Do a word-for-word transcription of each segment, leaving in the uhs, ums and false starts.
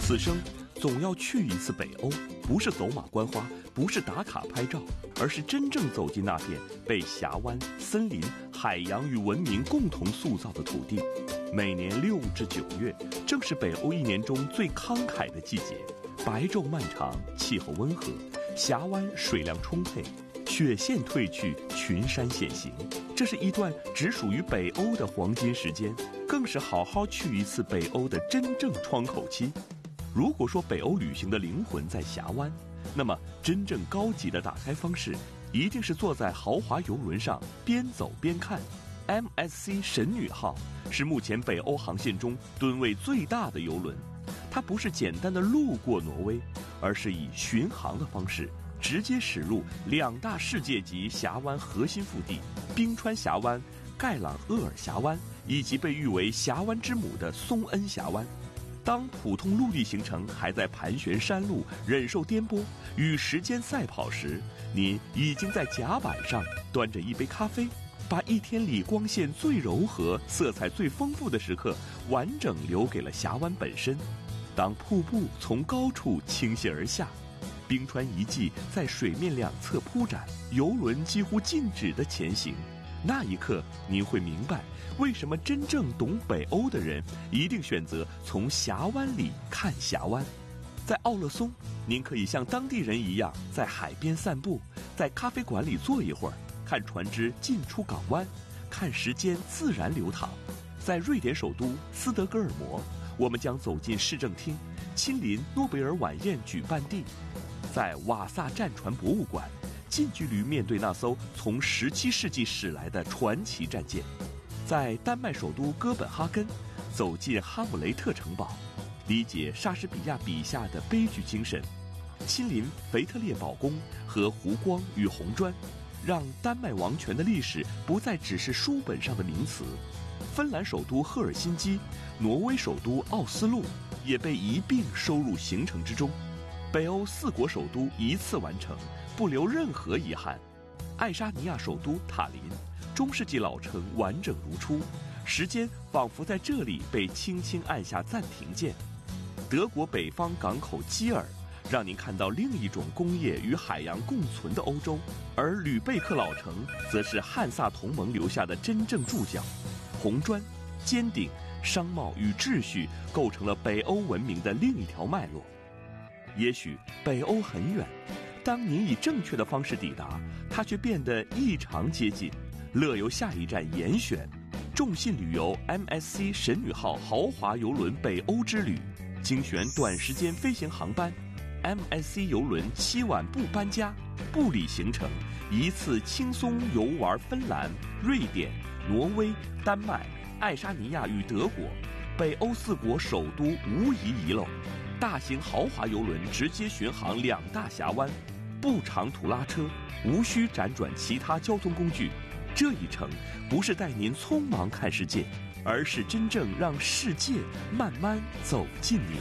此生总要去一次北欧，不是走马观花，不是打卡拍照，而是真正走进那片被峡湾、森林、海洋与文明共同塑造的土地。每年六至九月，正是北欧一年中最慷慨的季节，白昼漫长，气候温和，峡湾水量充沛，雪线退去，群山现形。这是一段只属于北欧的黄金时间，更是好好去一次北欧的真正窗口期。如果说北欧旅行的灵魂在峡湾，那么真正高级的打开方式，一定是坐在豪华游轮上边走边看。M S C 神女号是目前北欧航线中吨位最大的游轮，它不是简单的路过挪威，而是以巡航的方式直接驶入两大世界级峡湾核心腹地冰川峡湾、盖朗厄尔峡湾，以及被誉为峡湾之母的松恩峡湾。当普通陆地行程还在盘旋山路、忍受颠簸、与时间赛跑时，您已经在甲板上端着一杯咖啡，把一天里光线最柔和、色彩最丰富的时刻完整留给了峡湾本身。当瀑布从高处倾泻而下，冰川遗迹在水面两侧铺展，游轮几乎静止的前行，那一刻您会明白，为什么真正懂北欧的人一定选择从峡湾里看峡湾。在奥勒松，您可以像当地人一样在海边散步，在咖啡馆里坐一会儿，看船只进出港湾，看时间自然流淌。在瑞典首都斯德哥尔摩，我们将走进市政厅，亲临诺贝尔晚宴举办地。在瓦萨战船博物馆，近距离面对那艘从十七世纪驶来的传奇战舰。在丹麦首都哥本哈根，走进哈姆雷特城堡，理解莎士比亚笔下的悲剧精神，亲临腓特烈堡宫和湖光与红砖，让丹麦王权的历史不再只是书本上的名词。芬兰首都赫尔辛基、挪威首都奥斯陆也被一并收入行程之中。北欧四国首都一次完成，不留任何遗憾。爱沙尼亚首都塔林，中世纪老城完整如初，时间仿佛在这里被轻轻按下暂停键。德国北方港口基尔，让您看到另一种工业与海洋共存的欧洲，而吕贝克老城则是汉萨同盟留下的真正注脚。红砖、尖顶、商贸与秩序构成了北欧文明的另一条脉络。也许北欧很远，当您以正确的方式抵达，它却变得异常接近。乐游下一站严选，众信旅游 M S C 神女号豪华游轮北欧之旅，精选短时间飞行航班。M S C 游轮七晚不搬家，不理行程，一次轻松游玩芬兰、瑞典、挪威、丹麦、爱沙尼亚与德国，北欧四国首都无一遗漏。大型豪华游轮直接巡航两大峡湾，不长途拉车，无需辗转其他交通工具。这一程不是带您匆忙看世界，而是真正让世界慢慢走近您。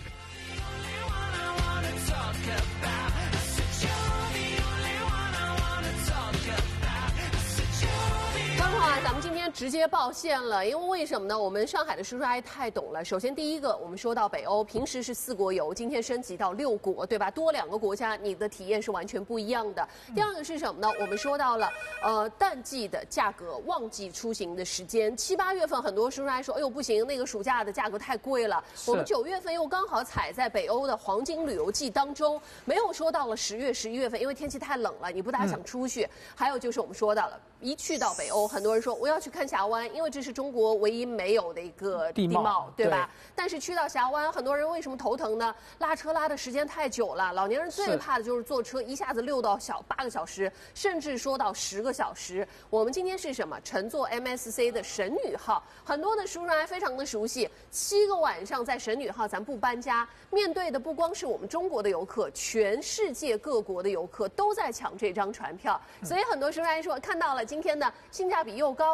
咱们今天直接报线了，因为为什么呢？我们上海的叔叔阿姨太懂了。首先，第一个，我们说到北欧，平时是四国游，今天升级到六国，对吧？多两个国家，你的体验是完全不一样的。第二个是什么呢？我们说到了，呃，淡季的价格，旺季出行的时间，七八月份很多叔叔阿姨说，哎呦不行，那个暑假的价格太贵了。我们九月份又刚好踩在北欧的黄金旅游季当中，没有说到了十月、十一月份，因为天气太冷了，你不大想出去。嗯、还有就是我们说到了，一去到北欧，很多人说我要去看峡湾，因为这是中国唯一没有的一个地貌，地貌对吧？对。但是去到峡湾，很多人为什么头疼呢？拉车拉的时间太久了，老年人最怕的就是坐车一下子六到小八个小时，甚至说到十个小时。我们今天是什么？乘坐 M S C 的神女号，很多的叔叔还非常的熟悉。七个晚上在神女号，咱不搬家，面对的不光是我们中国的游客，全世界各国的游客都在抢这张船票。所以很多叔叔还说，看到了今天的性价比又高又舒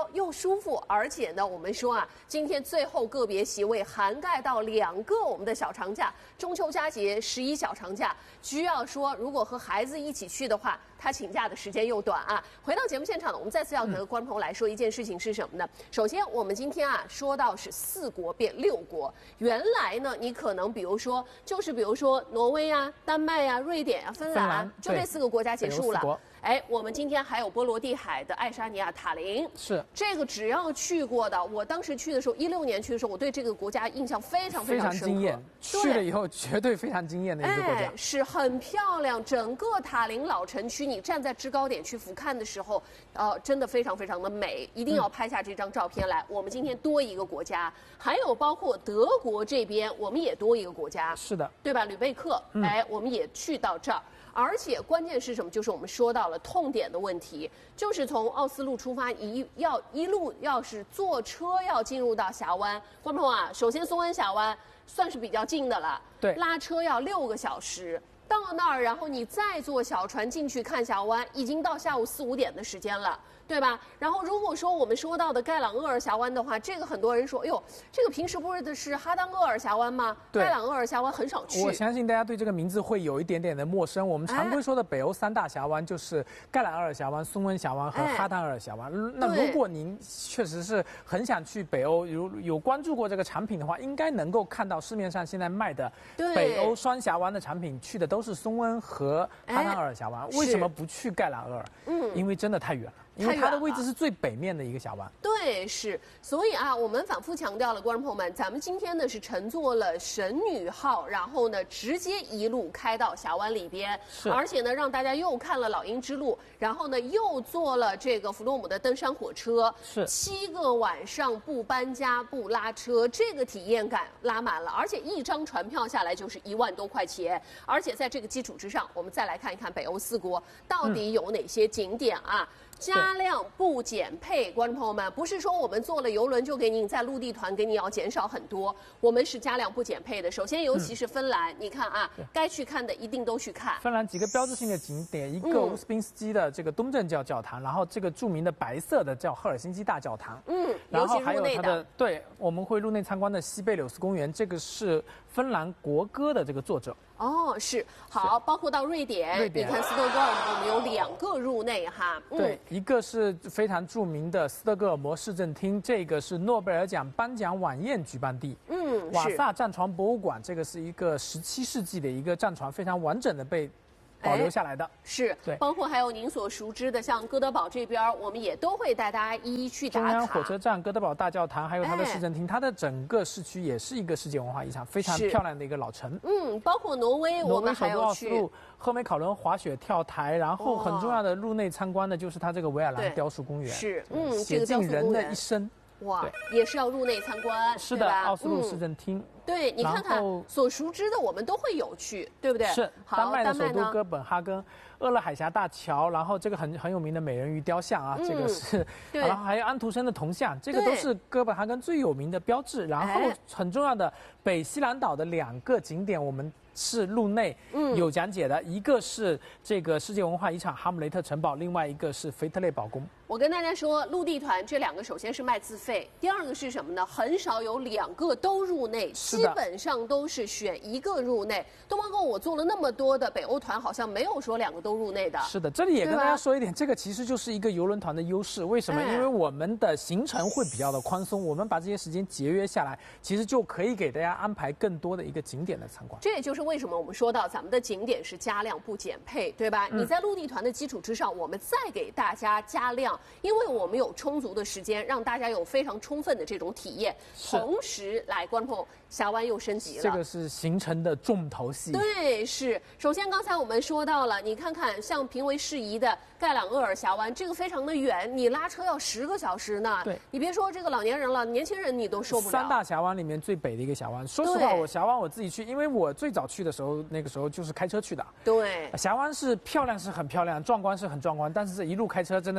舒服，而且呢，我们说啊，今天最后个别席位涵盖到两个我们的小长假，中秋佳节、十一小长假，需要说如果和孩子一起去的话，他请假的时间又短啊。回到节目现场呢，我们再次要和观众朋友来说一件事情是什么呢？首先，我们今天啊说到是四国变六国，原来呢，你可能比如说就是比如说挪威啊、丹麦啊、瑞典啊、芬兰啊，就这四个国家结束了。哎，我们今天还有波罗的海的爱沙尼亚塔林， 是这个只要去过的，我当时去的时候，一六年去的时候，我对这个国家印象非常非常深刻， 非常惊艳，去了以后绝对非常惊艳的一个国家， 哎，是很漂亮。整个塔林老城区，你站在制高点去俯瞰的时候，呃，真的非常非常的美，一定要拍下这张照片来。嗯、我们今天多一个国家，还有包括德国这边，我们也多一个国家， 是的， 对吧？吕贝克，嗯、哎，我们也去到这儿。而且关键是什么？就是我们说到了痛点的问题，就是从奥斯陆出发，一要一路要是坐车要进入到峡湾，观众朋友啊，首先松恩峡湾算是比较近的了， 对， 拉车要六个小时。到那儿，然后你再坐小船进去看峡湾，已经到下午四五点的时间了，对吧？然后如果说我们说到的盖朗厄尔峡湾的话，这个很多人说，哎呦，这个平时不是的是哈丹厄尔峡湾吗？盖朗厄尔峡湾很少去。 我相信大家对这个名字会有一点点的陌生。我们常规说的北欧三大峡湾就是盖朗厄尔峡湾、松恩峡湾和哈丹厄尔峡湾。哎、那如果您确实是很想去北欧，有有关注过这个产品的话，应该能够看到市面上现在卖的北欧双峡湾的产品，去的都是松恩和哈丹厄尔峡湾。哎、为什么不去盖朗厄尔？嗯，因为真的太远了。因为它的位置是最北面的一个峡湾。 对，是，所以啊，我们反复强调了，观众朋友们，咱们今天呢是乘坐了神女号，然后呢直接一路开到峡湾里边，而且呢让大家又看了老鹰之路，然后呢又坐了这个弗洛姆的登山火车， 是七个晚上不搬家不拉车，这个体验感拉满了，而且一张船票下来就是一万多块钱，而且在这个基础之上，我们再来看一看北欧四国到底有哪些景点啊。嗯，加量不减配，观众朋友们，不是说我们坐了游轮就给你在陆地团给你要减少很多，我们是加量不减配的。首先，尤其是芬兰，嗯、你看啊，该去看的一定都去看。 芬兰几个标志性的景点，一个乌斯宾斯基的这个东正教教堂，嗯、然后这个著名的白色的叫赫尔辛基大教堂， 嗯， 然后还有它的对，我们会入内参观的西贝柳斯公园，这个是芬兰国歌的这个作者。 哦，是好，包括到瑞典，瑞典你看斯德哥尔摩，我们有两个入内哈。 嗯、对，一个是非常著名的斯德哥尔摩市政厅，这个是诺贝尔奖颁奖晚宴举办地。嗯，瓦萨战船博物馆，这个是一个十七世纪的一个战船，非常完整的被保留下来的。哎、 是，对，包括还有您所熟知的，像哥德堡这边，我们也都会带大家一一去打卡。 中央火车站、哥德堡大教堂，还有它的市政厅，哎、它的整个市区也是一个世界文化遗产，非常漂亮的一个老城。 嗯，包括挪威，我们还要去赫梅考伦滑雪跳台，然后很重要的入内参观的就是它这个维尔兰雕塑公园， 是，嗯， 写尽人的一生。 哇，也是要入内参观， 是的，奥斯陆市政厅。 嗯、对，你看看所熟知的，我们都会有去，对不对？ 是。丹麦的首都哥本哈根，厄勒海峡大桥，然后这个很很有名的美人鱼雕像啊，嗯、这个是，然后还有安徒生的铜像，这个都是哥本哈根最有名的标志。然后很重要的北西兰岛的两个景点，我们是路内有讲解的，嗯、一个是这个世界文化遗产哈姆雷特城堡，另外一个是腓特烈堡宫。 我跟大家说，陆地团这两个首先是卖自费，第二个是什么呢？很少有两个都入内，基本上都是选一个入内。东方宫我做了那么多的北欧团，好像没有说两个都入内的。 是的，这里也跟大家说一点，这个其实就是一个游轮团的优势。为什么？哎、因为我们的行程会比较的宽松，我们把这些时间节约下来，其实就可以给大家安排更多的一个景点的参观。 这也就是为什么我们说到咱们的景点是加量不减配，对吧？嗯、你在陆地团的基础之上，我们再给大家加量。因为我们有充足的时间，让大家有非常充分的这种体验，同时来观众峡湾又升级了， 这个是行程的重头戏。 对，是。首先刚才我们说到了，你看看像评为适宜的盖朗厄尔峡湾，这个非常的远，你拉车要十个小时呢。 对， 你别说这个老年人了，年轻人你都受不了。 三大峡湾里面最北的一个峡湾，说实话，我峡湾我自己去，因为我最早去的时候，那个时候就是开车去的。 对， 峡湾是漂亮是很漂亮，壮观是很壮观，但是这一路开车真的是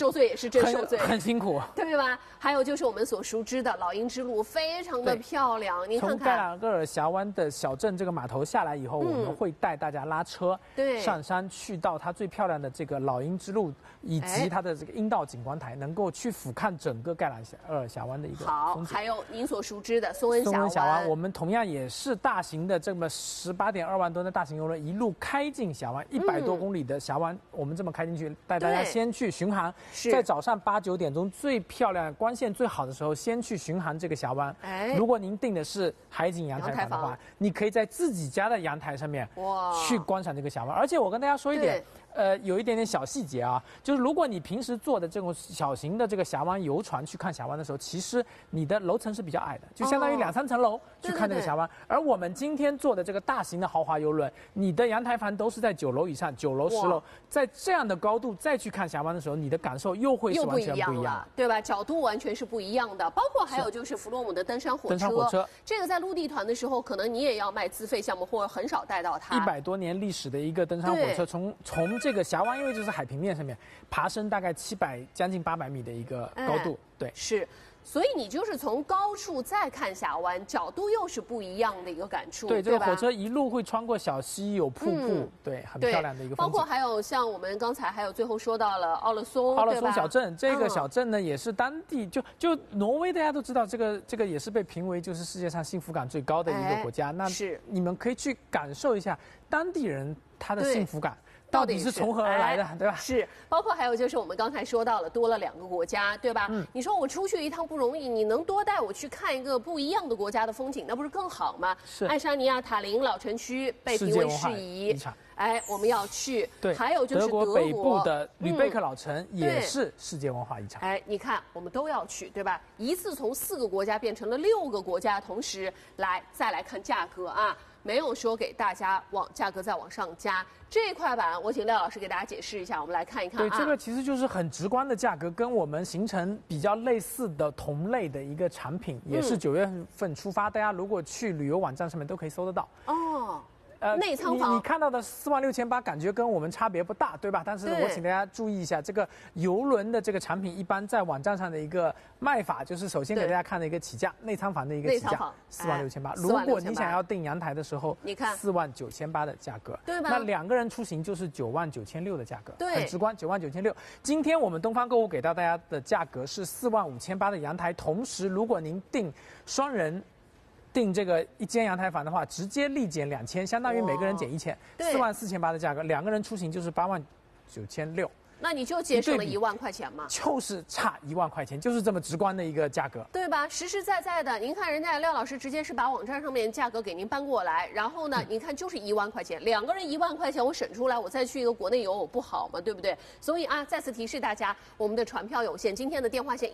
受罪也是真受罪， 很, 很辛苦， 对吧？还有就是我们所熟知的老鹰之路，非常的漂亮。你看看， 从盖朗厄尔峡湾的小镇这个码头下来以后，嗯、我们会带大家拉车， 对， 上山去到它最漂亮的这个老鹰之路，以及它的这个鹰道景观台，能够去俯瞰整个盖朗厄尔峡湾的一个好。 风景。 还有您所熟知的松恩峡湾， 松恩峡湾，我们同样也是大型的这么十八点二万吨的大型邮轮，一路开进峡湾，一百多公里的峡湾，嗯、我们这么开进去，带大家先去巡航，在早上八九点钟最漂亮、光线最好的时候，先去巡航这个峡湾。哎，如果您订的是海景阳台房的话，你可以在自己家的阳台上面哇去观赏这个峡湾。而且我跟大家说一点。呃，有一点点小细节啊，就是如果你平时坐的这种小型的这个峡湾游船去看峡湾的时候，其实你的楼层是比较矮的，就相当于两三层楼去看这个峡湾。对对对，而我们今天坐的这个大型的豪华游轮，你的阳台房都是在九楼以上，九楼、十楼，在这样的高度再去看峡湾的时候，你的感受又会是完全不一样了， 对吧？角度完全是不一样的。包括还有就是弗洛姆的登山火车， 登山火车这个在陆地团的时候，可能你也要卖自费项目，或者很少带到它。 一百多年历史的一个登山火车，从从这个峡湾，因为就是海平面上面爬升大概七百将近八百米的一个高度，哎、对， 是，所以你就是从高处再看峡湾，角度又是不一样的一个感触。 对，这个火车一路会穿过小溪，有瀑布，嗯、对，很漂亮的一个风景。 包括还有像我们刚才还有最后说到了奥勒松， 奥勒松小镇，这个小镇呢、嗯、也是当地就就挪威，大家都知道这个这个也是被评为就是世界上幸福感最高的一个国家。哎、那是你们可以去感受一下当地人他的幸福感。到底是从何而来的， 哎、 对吧？ 是，包括还有就是我们刚才说到了，多了两个国家，对吧？嗯，你说我出去一趟不容易，你能多带我去看一个不一样的国家的风景，那不是更好吗？ 是。 爱沙尼亚塔林老城区被评为世遗，哎，我们要去。 对。 还有就是德国北部的吕贝克老城也是世界文化遗产。 哎，你看，我们都要去，对吧？一次从四个国家变成了六个国家，同时来再来看价格啊。没有说给大家往价格再往上加这一块板，我请廖老师给大家解释一下，我们来看一看。 对，这个其实就是很直观的价格，跟我们形成比较类似的同类的一个产品，也是九月份出发，大家如果去旅游网站上面都可以搜得到。 哦。呃，内舱房， 你你看到的四万六千八，感觉跟我们差别不大，对吧？但是我请大家注意一下，这个邮轮的这个产品，一般在网站上的一个卖法，就是首先给大家看的一个起价，内舱房的一个起价，四万六千八。如果你想要订阳台的时候， 你看四万九千八的价格， 对吧？ 那两个人出行就是九万九千六的价格， 对， 很直观，九万九千六。今天我们东方购物给到大家的价格是四万五千八的阳台，同时如果您订双人。订这个一间阳台房的话，直接立减两千，相当于每个人减一千，四万四千八的价格，两个人出行就是八万九千六。 那你就节省了一万块钱嘛， 就是差一万块钱，就是这么直观的一个价格， 对吧？实实在在的，您看人家廖老师直接是把网站上面价格给您搬过来，然后呢，嗯、您看就是一万块钱，两个人一万块钱我省出来，我再去一个国内游，我不好吗？对不对？所以啊，再次提示大家，我们的船票有限，今天的电话线。